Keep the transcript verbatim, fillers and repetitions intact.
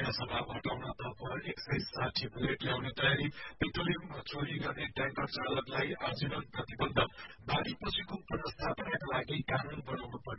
सभा हटाउन तर्फ एक सय साठी बुलेट ल्याउने तयारी। पेट्रोलियम चोरी गर्ने ट्याङ्कर चालकलाई आजीवन प्रतिबन्ध।